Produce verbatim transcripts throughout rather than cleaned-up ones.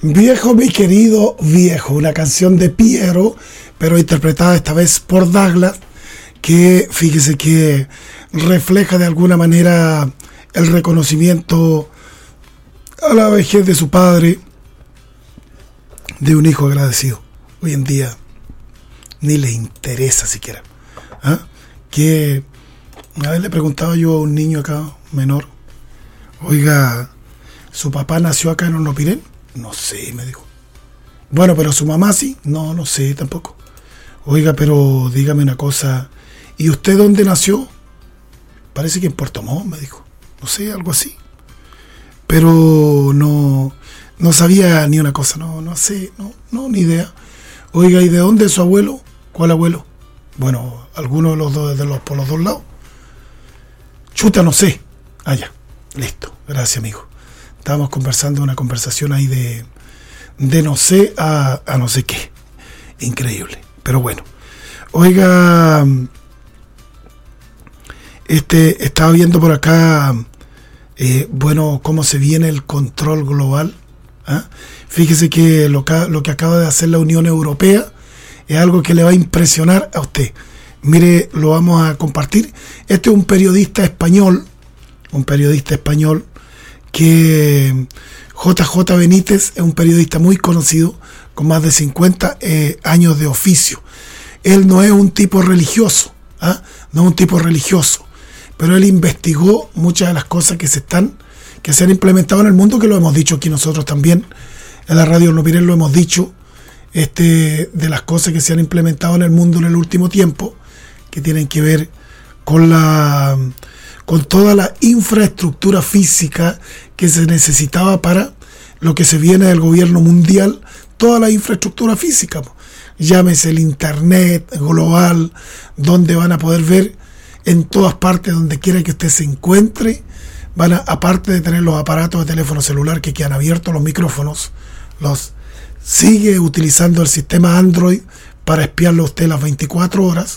Viejo mi querido viejo, una canción de Piero, pero interpretada esta vez por Douglas, que fíjese que refleja de alguna manera el reconocimiento a la vejez de su padre, de un hijo agradecido. Hoy en día ni le interesa siquiera. ¿Ah? Que una vez le preguntaba yo a un niño acá, menor, oiga, ¿su papá nació acá en Hornopirén? No sé, me dijo. Bueno, pero su mamá sí. No, no sé tampoco. Oiga, pero dígame una cosa, ¿y usted dónde nació? Parece que en Puerto Montt, me dijo. No sé, algo así. Pero no, no sabía ni una cosa, no, no sé, no, no, ni idea. Oiga, ¿y de dónde es su abuelo? ¿Cuál abuelo? Bueno, alguno de los dos, de los, por los dos lados. Chuta, no sé. Ah, ya, listo, gracias, amigo. Estábamos conversando una conversación ahí de, de no sé a, a no sé qué. Increíble, pero bueno. Oiga, este, estaba viendo por acá, eh, bueno, cómo se viene el control global. ¿Ah? Fíjese que lo, que lo que acaba de hacer la Unión Europea es algo que le va a impresionar a usted. Mire, lo vamos a compartir. Este es un periodista español, un periodista español que J J Benítez es un periodista muy conocido, con más de cincuenta eh, años de oficio. Él no es un tipo religioso, ¿ah? no es un tipo religioso, pero él investigó muchas de las cosas que se están, que se han implementado en el mundo, que lo hemos dicho aquí nosotros también, en la radio Hornopirén lo hemos dicho, este, de las cosas que se han implementado en el mundo en el último tiempo, que tienen que ver con la con toda la infraestructura física que se necesitaba para lo que se viene del gobierno mundial, toda la infraestructura física, llámese el internet global, donde van a poder ver en todas partes, donde quiera que usted se encuentre, van a, aparte de tener los aparatos de teléfono celular que quedan abiertos, los micrófonos, los sigue utilizando el sistema Android para espiarlo a usted las veinticuatro horas.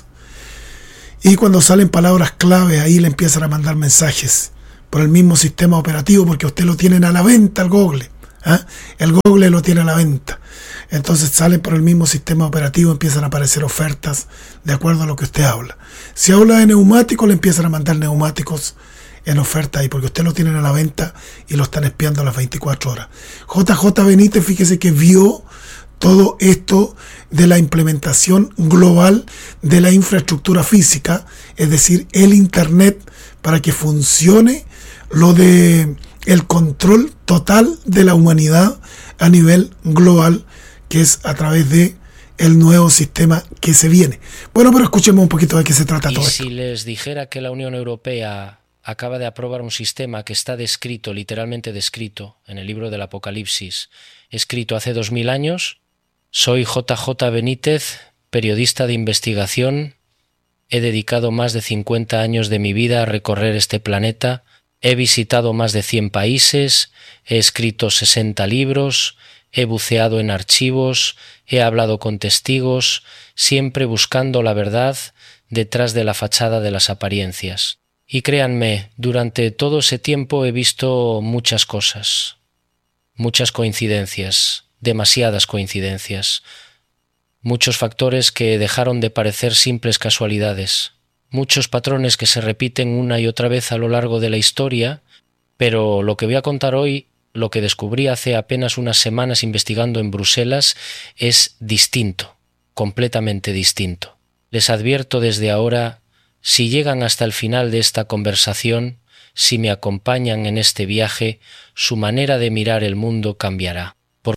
Y cuando salen palabras clave, ahí le empiezan a mandar mensajes por el mismo sistema operativo, porque usted lo tienen a la venta, el Google. ¿Ah? El Google lo tiene a la venta. Entonces sale por el mismo sistema operativo, empiezan a aparecer ofertas de acuerdo a lo que usted habla. Si habla de neumáticos, le empiezan a mandar neumáticos en oferta ahí, porque usted lo tienen a la venta y lo están espiando a las veinticuatro horas. J J Benítez, fíjese que vio todo esto de la implementación global de la infraestructura física, es decir, el internet, para que funcione lo de el control total de la humanidad a nivel global, que es a través de el nuevo sistema que se viene. Bueno, pero escuchemos un poquito de qué se trata todo esto. Y si les dijera que la Unión Europea acaba de aprobar un sistema que está descrito, literalmente descrito, en el libro del Apocalipsis, escrito hace dos mil años. Soy J J Benítez, periodista de investigación. He dedicado más de cincuenta años de mi vida a recorrer este planeta. He visitado más de cien países, he escrito sesenta libros, he buceado en archivos, he hablado con testigos, siempre buscando la verdad detrás de la fachada de las apariencias. Y créanme, durante todo ese tiempo he visto muchas cosas, muchas coincidencias, demasiadas coincidencias, muchos factores que dejaron de parecer simples casualidades, muchos patrones que se repiten una y otra vez a lo largo de la historia, pero lo que voy a contar hoy, lo que descubrí hace apenas unas semanas investigando en Bruselas, es distinto, completamente distinto. Les advierto desde ahora, si llegan hasta el final de esta conversación, si me acompañan en este viaje, su manera de mirar el mundo cambiará.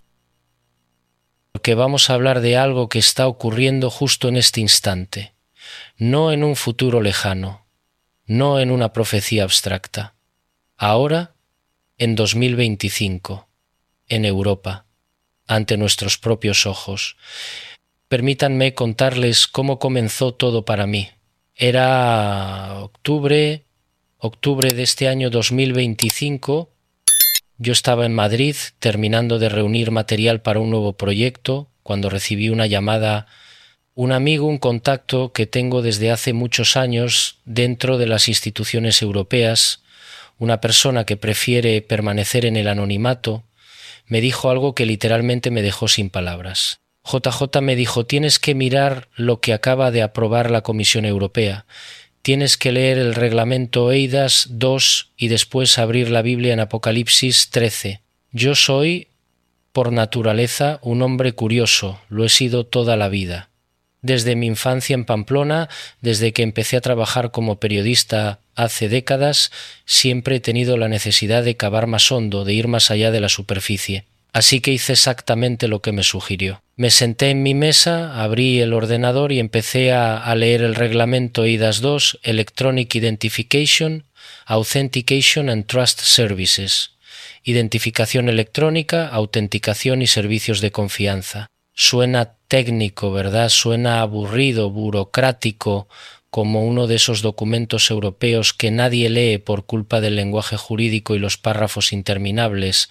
Porque vamos a hablar de algo que está ocurriendo justo en este instante, no en un futuro lejano, no en una profecía abstracta. Ahora, en dos mil veinticinco, en Europa, ante nuestros propios ojos. Permítanme contarles cómo comenzó todo para mí. Era octubre, octubre de este año dos mil veinticinco. Yo estaba en Madrid terminando de reunir material para un nuevo proyecto cuando recibí una llamada, un amigo, un contacto que tengo desde hace muchos años dentro de las instituciones europeas, una persona que prefiere permanecer en el anonimato, me dijo algo que literalmente me dejó sin palabras. J J me dijo: tienes que mirar lo que acaba de aprobar la Comisión Europea. Tienes que leer el reglamento EIDAS dos y después abrir la Biblia en Apocalipsis trece. Yo soy, por naturaleza, un hombre curioso, lo he sido toda la vida. Desde mi infancia en Pamplona, desde que empecé a trabajar como periodista hace décadas, siempre he tenido la necesidad de cavar más hondo, de ir más allá de la superficie. Así que hice exactamente lo que me sugirió. Me senté en mi mesa, abrí el ordenador y empecé a, a leer el reglamento EIDAS dos, Electronic Identification, Authentication and Trust Services. Identificación electrónica, autenticación y servicios de confianza. Suena técnico, ¿verdad? Suena aburrido, burocrático, como uno de esos documentos europeos que nadie lee por culpa del lenguaje jurídico y los párrafos interminables.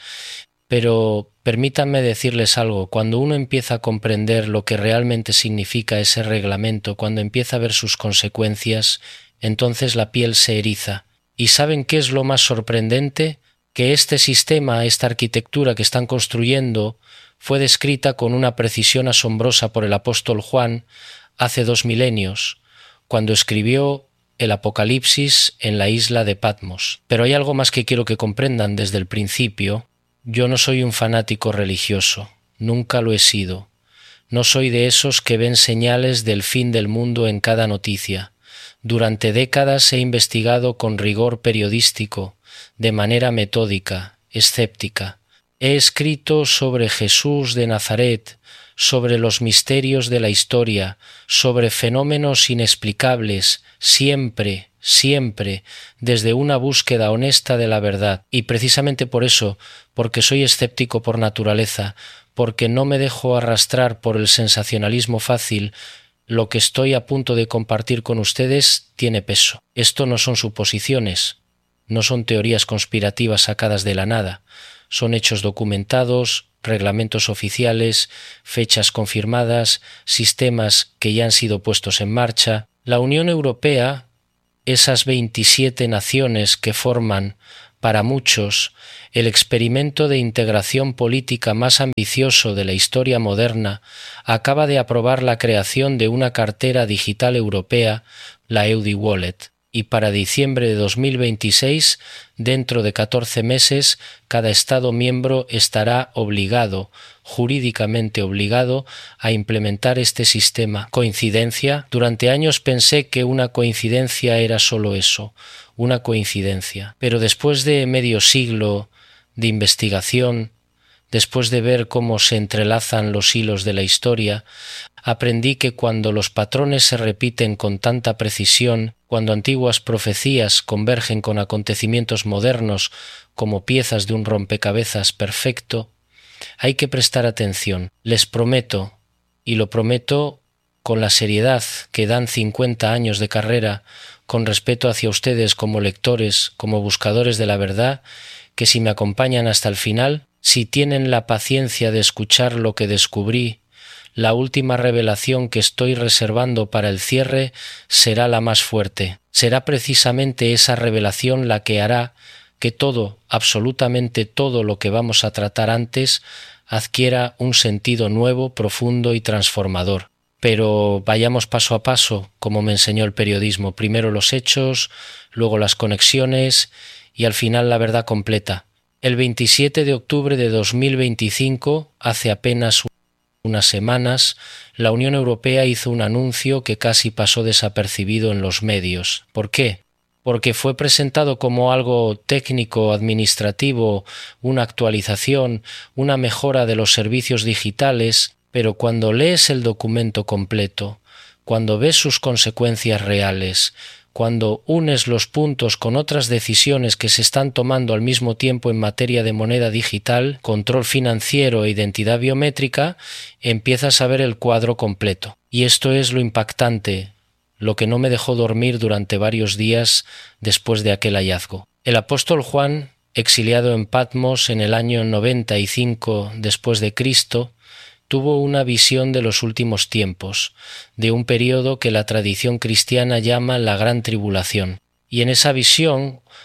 Pero permítanme decirles algo, cuando uno empieza a comprender lo que realmente significa ese reglamento, cuando empieza a ver sus consecuencias, entonces la piel se eriza. ¿Y saben qué es lo más sorprendente? Que este sistema, esta arquitectura que están construyendo, fue descrita con una precisión asombrosa por el apóstol Juan hace dos milenios, cuando escribió el Apocalipsis en la isla de Patmos. Pero hay algo más que quiero que comprendan desde el principio. Yo no soy un fanático religioso, nunca lo he sido. No soy de esos que ven señales del fin del mundo en cada noticia. Durante décadas he investigado con rigor periodístico, de manera metódica, escéptica. He escrito sobre Jesús de Nazaret, sobre los misterios de la historia, sobre fenómenos inexplicables, siempre, siempre, desde una búsqueda honesta de la verdad. Y precisamente por eso, porque soy escéptico por naturaleza, porque no me dejo arrastrar por el sensacionalismo fácil, lo que estoy a punto de compartir con ustedes tiene peso. Esto no son suposiciones, no son teorías conspirativas sacadas de la nada, son hechos documentados, reglamentos oficiales, fechas confirmadas, sistemas que ya han sido puestos en marcha. La Unión Europea, esas veintisiete naciones que forman, para muchos, el experimento de integración política más ambicioso de la historia moderna, acaba de aprobar la creación de una cartera digital europea, la EudiWallet. Y para diciembre de dos mil veintiséis, dentro de catorce meses, cada Estado miembro estará obligado, jurídicamente obligado, a implementar este sistema. ¿Coincidencia? Durante años pensé que una coincidencia era solo eso, una coincidencia. Pero después de medio siglo de investigación, después de ver cómo se entrelazan los hilos de la historia, aprendí que cuando los patrones se repiten con tanta precisión, cuando antiguas profecías convergen con acontecimientos modernos como piezas de un rompecabezas perfecto, hay que prestar atención. Les prometo, y lo prometo con la seriedad que dan cincuenta años de carrera, con respeto hacia ustedes como lectores, como buscadores de la verdad, que si me acompañan hasta el final, si tienen la paciencia de escuchar lo que descubrí, la última revelación que estoy reservando para el cierre será la más fuerte. Será precisamente esa revelación la que hará que todo, absolutamente todo lo que vamos a tratar antes, adquiera un sentido nuevo, profundo y transformador. Pero vayamos paso a paso, como me enseñó el periodismo. Primero los hechos, luego las conexiones y al final la verdad completa. El veintisiete de octubre de dos mil veinticinco, hace apenas unas semanas, la Unión Europea hizo un anuncio que casi pasó desapercibido en los medios. ¿Por qué? Porque fue presentado como algo técnico, administrativo, una actualización, una mejora de los servicios digitales, pero cuando lees el documento completo, cuando ves sus consecuencias reales, cuando unes los puntos con otras decisiones que se están tomando al mismo tiempo en materia de moneda digital, control financiero e identidad biométrica, empiezas a ver el cuadro completo. Y esto es lo impactante, lo que no me dejó dormir durante varios días después de aquel hallazgo. El apóstol Juan, exiliado en Patmos en el año noventa y cinco después de Cristo, tuvo una visión de los últimos tiempos, de un período que la tradición cristiana llama la Gran Tribulación. Y en esa visión,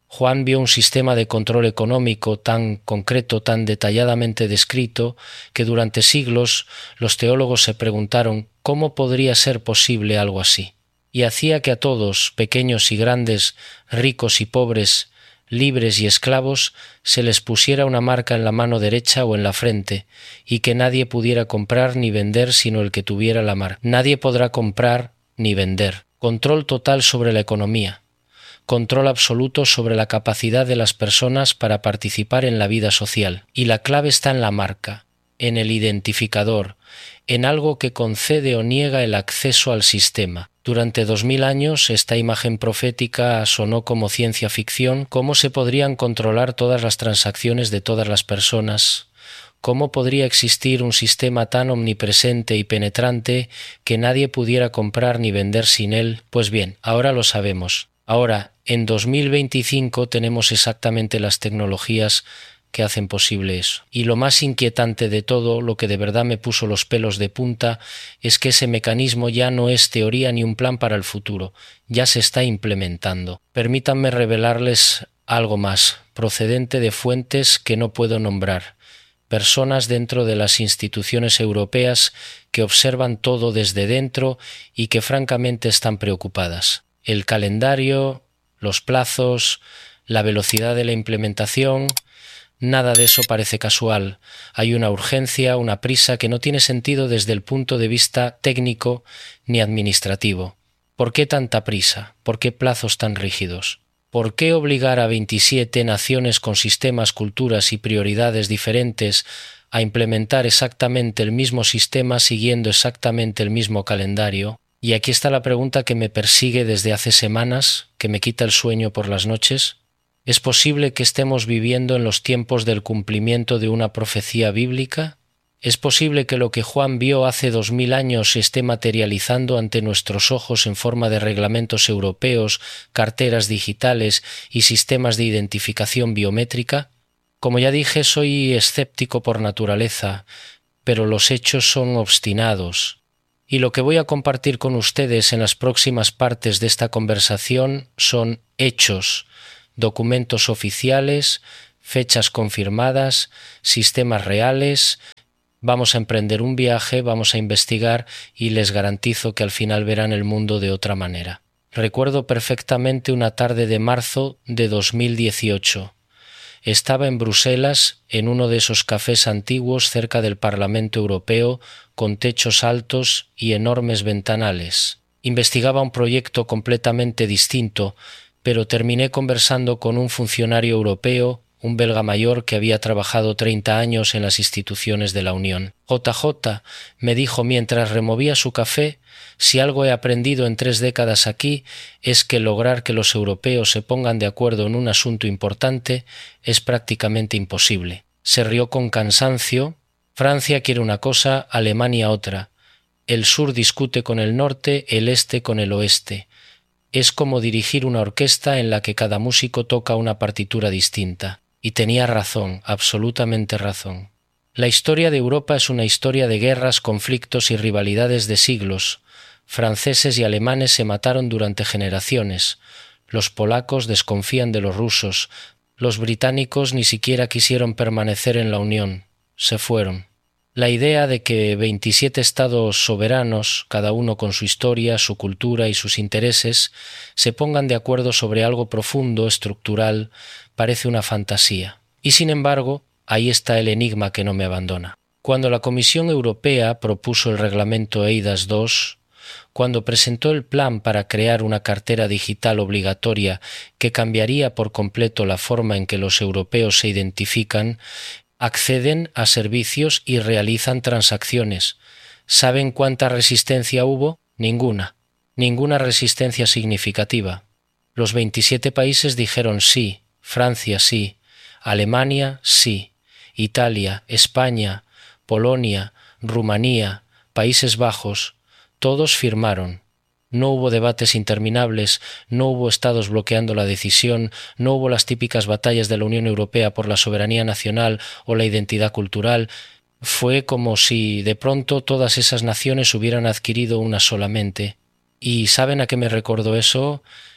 Juan vio un sistema de control económico tan concreto, tan detalladamente descrito, que durante siglos los teólogos se preguntaron cómo podría ser posible algo así. Y hacía que a todos, pequeños y grandes, ricos y pobres, libres y esclavos, se les pusiera una marca en la mano derecha o en la frente, y que nadie pudiera comprar ni vender sino el que tuviera la marca. Nadie podrá comprar ni vender. Control total sobre la economía. Control absoluto sobre la capacidad de las personas para participar en la vida social. Y la clave está en la marca, en el identificador, en algo que concede o niega el acceso al sistema. Durante dos mil años esta imagen profética sonó como ciencia ficción. ¿Cómo se podrían controlar todas las transacciones de todas las personas? ¿Cómo podría existir un sistema tan omnipresente y penetrante que nadie pudiera comprar ni vender sin él? Pues bien, ahora lo sabemos. Ahora, en dos mil veinticinco tenemos exactamente las tecnologías que hacen posible eso. Y lo más inquietante de todo, lo que de verdad me puso los pelos de punta, es que ese mecanismo ya no es teoría ni un plan para el futuro, ya se está implementando. Permítanme revelarles algo más, procedente de fuentes que no puedo nombrar. Personas dentro de las instituciones europeas que observan todo desde dentro y que francamente están preocupadas. El calendario, los plazos, la velocidad de la implementación, nada de eso parece casual. Hay una urgencia, una prisa que no tiene sentido desde el punto de vista técnico ni administrativo. ¿Por qué tanta prisa? ¿Por qué plazos tan rígidos? ¿Por qué obligar a veintisiete naciones con sistemas, culturas y prioridades diferentes a implementar exactamente el mismo sistema siguiendo exactamente el mismo calendario? Y aquí está la pregunta que me persigue desde hace semanas, que me quita el sueño por las noches. ¿Es posible que estemos viviendo en los tiempos del cumplimiento de una profecía bíblica? ¿Es posible que lo que Juan vio hace dos mil años se esté materializando ante nuestros ojos en forma de reglamentos europeos, carteras digitales y sistemas de identificación biométrica? Como ya dije, soy escéptico por naturaleza, pero los hechos son obstinados. Y lo que voy a compartir con ustedes en las próximas partes de esta conversación son hechos, documentos oficiales, fechas confirmadas, sistemas reales. Vamos a emprender un viaje, vamos a investigar y les garantizo que al final verán el mundo de otra manera. Recuerdo perfectamente una tarde de marzo de dos mil dieciocho. Estaba en Bruselas, en uno de esos cafés antiguos cerca del Parlamento Europeo, con techos altos y enormes ventanales. Investigaba un proyecto completamente distinto, pero terminé conversando con un funcionario europeo, un belga mayor que había trabajado treinta años en las instituciones de la Unión. J J me dijo mientras removía su café: si algo he aprendido en tres décadas aquí es que lograr que los europeos se pongan de acuerdo en un asunto importante es prácticamente imposible. Se rió con cansancio. Francia quiere una cosa, Alemania otra. El sur discute con el norte, el este con el oeste. Es como dirigir una orquesta en la que cada músico toca una partitura distinta. Y tenía razón, absolutamente razón. La historia de Europa es una historia de guerras, conflictos y rivalidades de siglos. Franceses y alemanes se mataron durante generaciones. Los polacos desconfían de los rusos. Los británicos ni siquiera quisieron permanecer en la Unión. Se fueron. La idea de que veintisiete estados soberanos, cada uno con su historia, su cultura y sus intereses, se pongan de acuerdo sobre algo profundo, estructural, parece una fantasía. Y sin embargo, ahí está el enigma que no me abandona. Cuando la Comisión Europea propuso el reglamento eIDAS dos, cuando presentó el plan para crear una cartera digital obligatoria que cambiaría por completo la forma en que los europeos se identifican, acceden a servicios y realizan transacciones. ¿Saben cuánta resistencia hubo? Ninguna. Ninguna resistencia significativa. Los veintisiete países dijeron sí, Francia sí, Alemania sí, Italia, España, Polonia, Rumanía, Países Bajos, todos firmaron. No hubo debates interminables, no hubo estados bloqueando la decisión, no hubo las típicas batallas de la Unión Europea por la soberanía nacional o la identidad cultural. Fue como si de pronto todas esas naciones hubieran adquirido una sola mente. ¿Y saben a qué me recordó eso?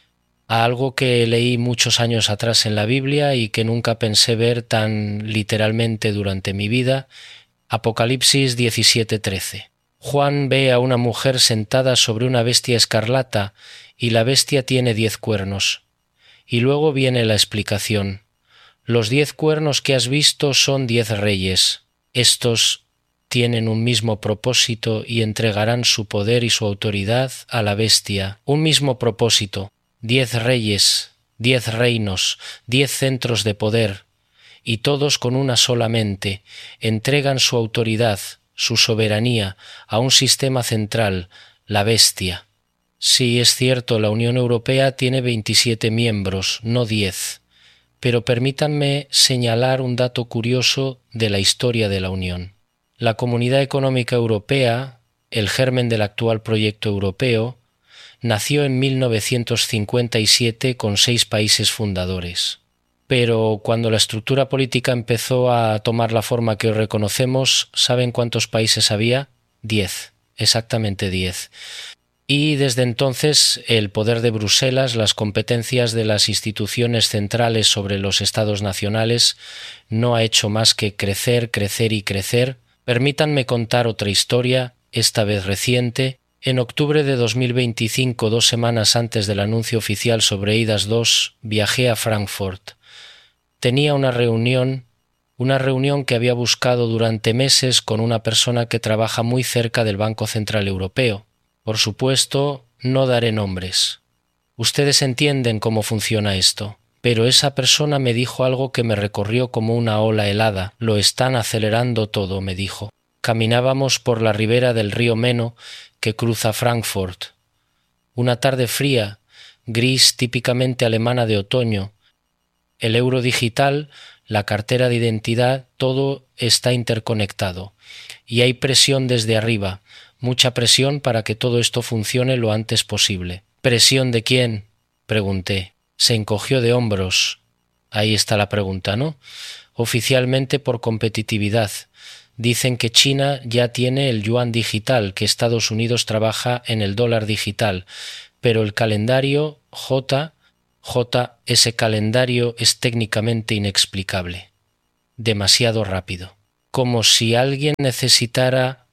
a algo que leí muchos años atrás en la Biblia y que nunca pensé ver tan literalmente durante mi vida. Apocalipsis diecisiete trece. Juan ve a una mujer sentada sobre una bestia escarlata y la bestia tiene diez cuernos. Y luego viene la explicación. Los diez cuernos que has visto son diez reyes. Estos tienen un mismo propósito y entregarán su poder y su autoridad a la bestia. Un mismo propósito. Diez reyes, diez reinos, diez centros de poder, y todos con una sola mente, entregan su autoridad, su soberanía, a un sistema central, la bestia. Sí, es cierto, la Unión Europea tiene veintisiete miembros, no diez, pero permítanme señalar un dato curioso de la historia de la Unión. La Comunidad Económica Europea, el germen del actual proyecto europeo, nació en mil novecientos cincuenta y siete con seis países fundadores. Pero cuando la estructura política empezó a tomar la forma que hoy reconocemos, ¿saben cuántos países había? Diez, exactamente diez. Y desde entonces el poder de Bruselas, las competencias de las instituciones centrales sobre los estados nacionales, no ha hecho más que crecer, crecer y crecer. Permítanme contar otra historia, esta vez reciente. En octubre de dos mil veinticinco, dos semanas antes del anuncio oficial sobre EIDAS dos, viajé a Frankfurt. Tenía una reunión, una reunión que había buscado durante meses con una persona que trabaja muy cerca del Banco Central Europeo. Por supuesto, no daré nombres. Ustedes entienden cómo funciona esto, pero esa persona me dijo algo que me recorrió como una ola helada. Lo están acelerando todo, me dijo. Caminábamos por la ribera del río Meno, que cruza Frankfurt. Una tarde fría, gris típicamente alemana de otoño. El euro digital, la cartera de identidad, todo está interconectado. Y hay presión desde arriba, mucha presión para que todo esto funcione lo antes posible. ¿Presión de quién?, pregunté. Se encogió de hombros. Ahí está la pregunta, ¿no? Oficialmente por competitividad. Dicen que China ya tiene el yuan digital, que Estados Unidos trabaja en el dólar digital, pero el calendario J, J, ese calendario es técnicamente inexplicable. Demasiado rápido. Como si alguien necesitara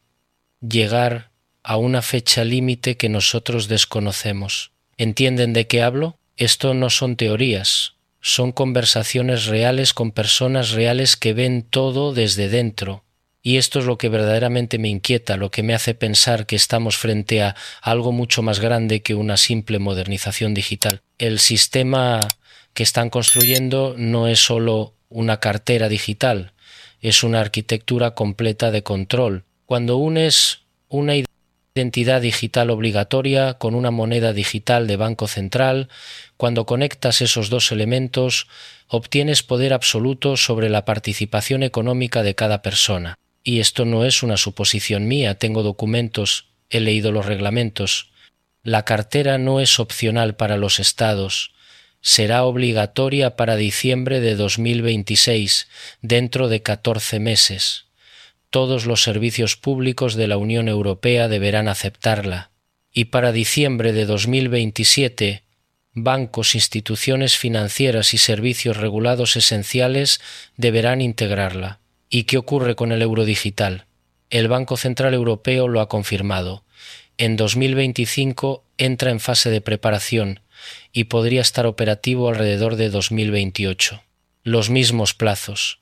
llegar a una fecha límite que nosotros desconocemos. ¿Entienden de qué hablo? Esto no son teorías, son conversaciones reales con personas reales que ven todo desde dentro. Y esto es lo que verdaderamente me inquieta, lo que me hace pensar que estamos frente a algo mucho más grande que una simple modernización digital. El sistema que están construyendo no es solo una cartera digital, es una arquitectura completa de control. Cuando unes una identidad digital obligatoria con una moneda digital de banco central, cuando conectas esos dos elementos, obtienes poder absoluto sobre la participación económica de cada persona. Y esto no es una suposición mía, tengo documentos, he leído los reglamentos. La cartera no es opcional para los estados, será obligatoria para diciembre de dos mil veintiséis, dentro de catorce meses. Todos los servicios públicos de la Unión Europea deberán aceptarla. Y para diciembre de dos mil veintisiete, bancos, instituciones financieras y servicios regulados esenciales deberán integrarla. ¿Y qué ocurre con el euro digital? El Banco Central Europeo lo ha confirmado. En dos mil veinticinco entra en fase de preparación y podría estar operativo alrededor de dos mil veintiocho. Los mismos plazos,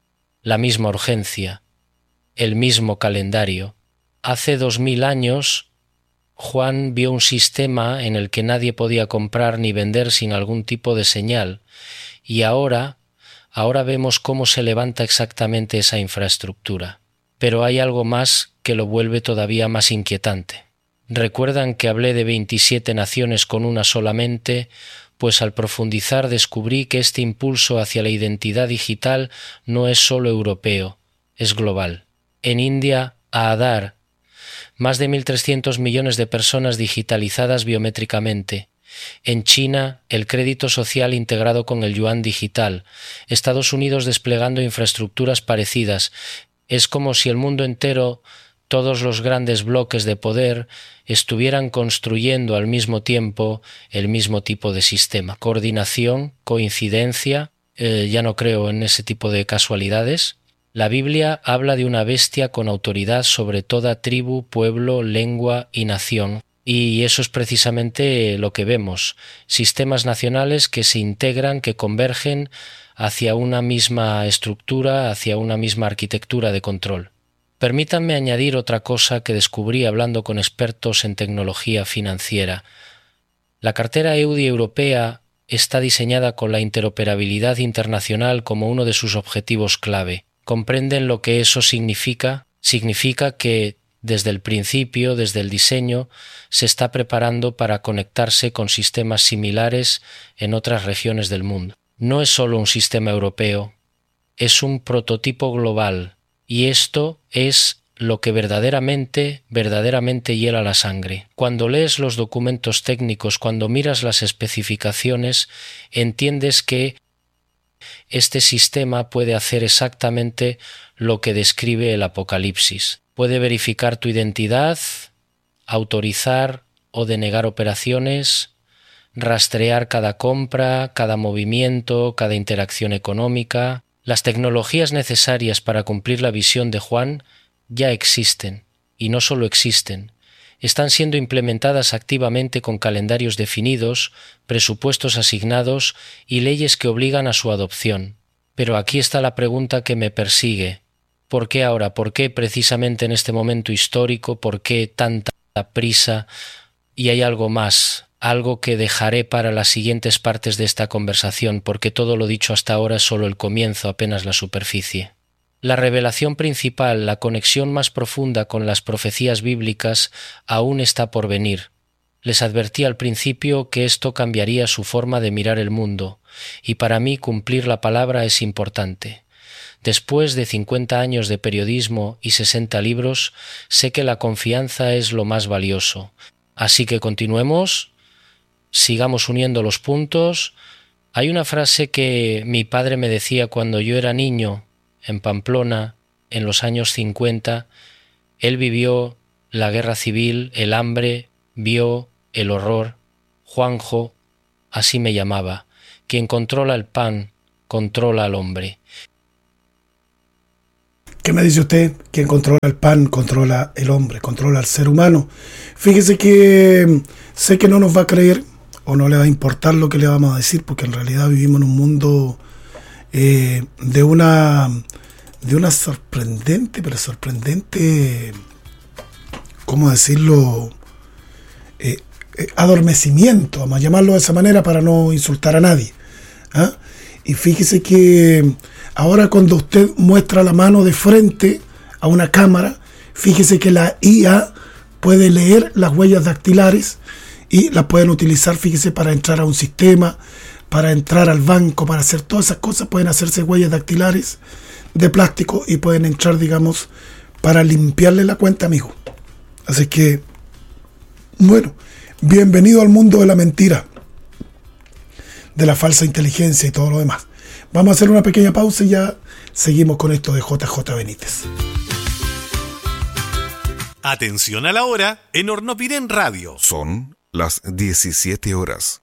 la misma urgencia, el mismo calendario. Hace dos mil años, Juan vio un sistema en el que nadie podía comprar ni vender sin algún tipo de señal, y ahora Ahora vemos cómo se levanta exactamente esa infraestructura. Pero hay algo más que lo vuelve todavía más inquietante. ¿Recuerdan que hablé de veintisiete naciones con una sola mente? Pues al profundizar descubrí que este impulso hacia la identidad digital no es solo europeo, es global. En India, a Aadhaar, más de mil trescientos millones de personas digitalizadas biométricamente. En China, el crédito social integrado con el yuan digital. Estados Unidos desplegando infraestructuras parecidas. Es como si el mundo entero todos los grandes bloques de poder estuvieran construyendo al mismo tiempo el mismo tipo de sistema. Coordinación, coincidencia, eh, ya no creo en ese tipo de casualidades. La Biblia habla de una bestia con autoridad sobre toda tribu, pueblo, lengua y nación. Y eso es precisamente lo que vemos. Sistemas nacionales que se integran, que convergen hacia una misma estructura, hacia una misma arquitectura de control. Permítanme añadir otra cosa que descubrí hablando con expertos en tecnología financiera. La cartera E U D I europea está diseñada con la interoperabilidad internacional como uno de sus objetivos clave. ¿Comprenden lo que eso significa? Significa que desde el principio, desde el diseño, se está preparando para conectarse con sistemas similares en otras regiones del mundo. No es solo un sistema europeo, es un prototipo global. Y esto es lo que verdaderamente, verdaderamente hiela la sangre. Cuando lees los documentos técnicos, cuando miras las especificaciones, entiendes que este sistema puede hacer exactamente lo que describe el Apocalipsis. Puede verificar tu identidad, autorizar o denegar operaciones, rastrear cada compra, cada movimiento, cada interacción económica. Las tecnologías necesarias para cumplir la visión de Juan ya existen, y no solo existen, están siendo implementadas activamente con calendarios definidos, presupuestos asignados y leyes que obligan a su adopción. Pero aquí está la pregunta que me persigue. ¿Por qué ahora? ¿Por qué precisamente en este momento histórico? ¿Por qué tanta prisa? Y hay algo más. Algo que dejaré para las siguientes partes de esta conversación, porque todo lo dicho hasta ahora es solo el comienzo, apenas la superficie. La revelación principal, la conexión más profunda con las profecías bíblicas, aún está por venir. Les advertí al principio que esto cambiaría su forma de mirar el mundo, y para mí cumplir la palabra es importante. Después de cincuenta años de periodismo y sesenta libros, sé que la confianza es lo más valioso. Así que continuemos. Sigamos uniendo los puntos. Hay una frase que mi padre me decía cuando yo era niño, en Pamplona, en los años cincuenta. Él vivió la guerra civil, el hambre, vio el horror. Juanjo, así me llamaba. Quien controla el pan, controla al hombre. ¿Qué me dice usted? Quien controla el pan, controla el hombre, controla al ser humano. Fíjese que sé que no nos va a creer, o no le va a importar lo que le vamos a decir, porque en realidad vivimos en un mundo eh, de una de una sorprendente, pero sorprendente, ¿cómo decirlo? Eh, eh, adormecimiento, vamos a llamarlo de esa manera para no insultar a nadie. ¿Ah? Y fíjese que ahora cuando usted muestra la mano de frente a una cámara, fíjese que la I A puede leer las huellas dactilares y las pueden utilizar, fíjese, para entrar a un sistema, para entrar al banco, para hacer todas esas cosas. Pueden hacerse huellas dactilares de plástico y pueden entrar, digamos, para limpiarle la cuenta, amigo. Así que, bueno, bienvenido al mundo de la mentira, de la falsa inteligencia y todo lo demás. Vamos a hacer una pequeña pausa y ya seguimos con esto de J J Benítez. Atención a la hora en Hornopiren Radio. Son las diecisiete horas.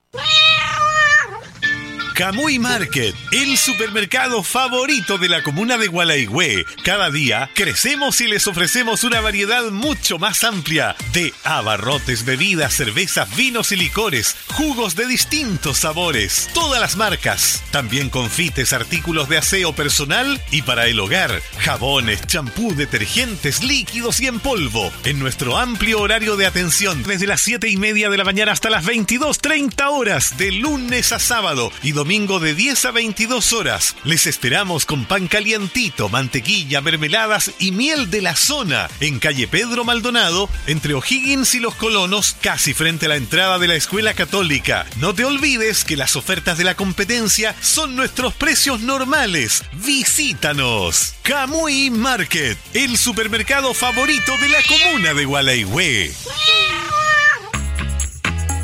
Camuy Market, el supermercado favorito de la comuna de Gualaigüe. Cada día crecemos y les ofrecemos una variedad mucho más amplia de abarrotes, bebidas, cervezas, vinos y licores, jugos de distintos sabores, todas las marcas. También confites, artículos de aseo personal y para el hogar, jabones, champú, detergentes, líquidos y en polvo. En nuestro amplio horario de atención, desde las siete y media de la mañana hasta las veintidós treinta horas, de lunes a sábado y domingo. Domingo de diez a veintidós horas. Les esperamos con pan calientito, mantequilla, mermeladas y miel de la zona en calle Pedro Maldonado, entre O'Higgins y Los Colonos, casi frente a la entrada de la Escuela Católica. No te olvides que las ofertas de la competencia son nuestros precios normales. Visítanos. Camuy Market, el supermercado favorito de la comuna de Gualaigüe.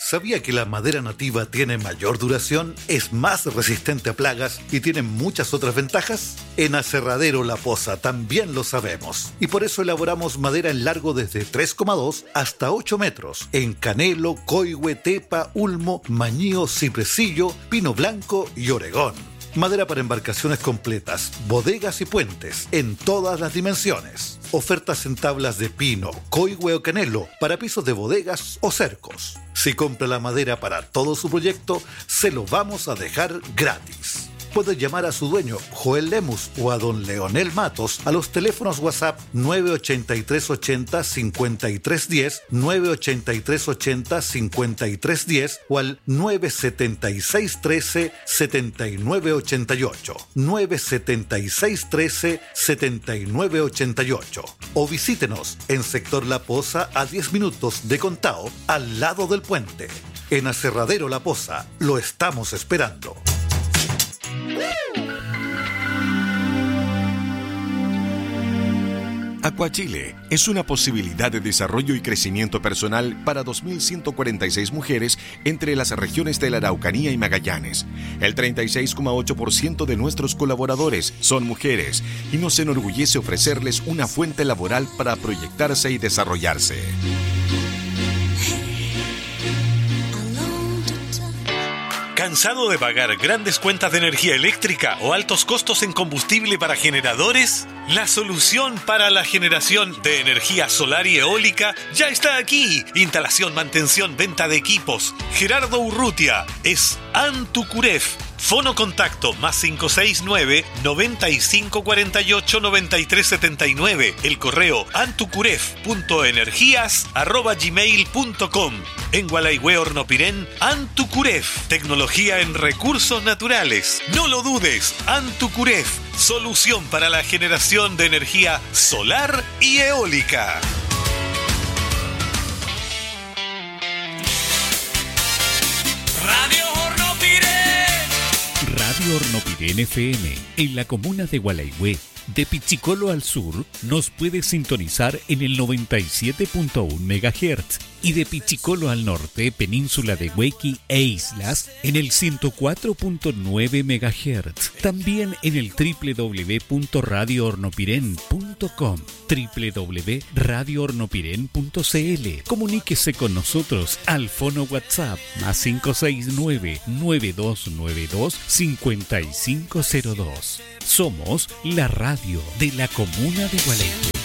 ¿Sabía que la madera nativa tiene mayor duración, es más resistente a plagas y tiene muchas otras ventajas? En Aserradero La Poza también lo sabemos. Y por eso elaboramos madera en largo desde tres coma dos hasta ocho metros. En canelo, coihue, tepa, ulmo, mañío, cipresillo, pino blanco y oregón. Madera para embarcaciones completas, bodegas y puentes, en todas las dimensiones. Ofertas en tablas de pino, coihue o canelo, para pisos de bodegas o cercos. Si compra la madera para todo su proyecto, se lo vamos a dejar gratis. Puede llamar a su dueño, Joel Lemus, o a don Leonel Matos a los teléfonos WhatsApp nueve ochenta y tres ochenta cincuenta y tres diez, nueve ochenta y tres ochenta cincuenta y tres diez o al nueve setenta y seis trece setenta y nueve ochenta y ocho, nueve setenta y seis trece setenta y nueve ochenta y ocho. O visítenos en Sector La Poza a diez minutos de Contao, al lado del puente. En Aserradero La Poza, lo estamos esperando. Aquachile es una posibilidad de desarrollo y crecimiento personal para dos mil ciento cuarenta y seis mujeres entre las regiones de la Araucanía y Magallanes. El treinta y seis coma ocho por ciento de nuestros colaboradores son mujeres y nos enorgullece ofrecerles una fuente laboral para proyectarse y desarrollarse. ¿Cansado de pagar grandes cuentas de energía eléctrica o altos costos en combustible para generadores? La solución para la generación de energía solar y eólica ya está aquí. Instalación, mantención, venta de equipos. Gerardo Urrutia es Antucuref. Fono contacto más cinco seis nueve, noventa y cinco cuarenta y ocho, noventa y tres setenta y nueve. El correo antucuref punto energías arroba gmail punto com. En Gualaihue Hornopirén, Antucuref. Tecnología en recursos naturales. No lo dudes, Antucuref. Solución para la generación de energía solar y eólica. Radio Hornopirén. Radio Hornopirén F M, en la comuna de Gualaihue. De Pichicolo al sur, nos puede sintonizar en el noventa y siete punto uno megahertz y de Pichicolo al norte, península de Huequi e islas, en el ciento cuatro punto nueve megahertz. También en el doble u doble u doble u punto radio hornopirén punto com, doble u doble u doble u punto radio hornopirén punto c l. Comuníquese con nosotros al fono WhatsApp más cinco seis nueve, nueve dos nueve dos, cinco cinco cero dos. Somos la radio de la comuna de Gualeguay.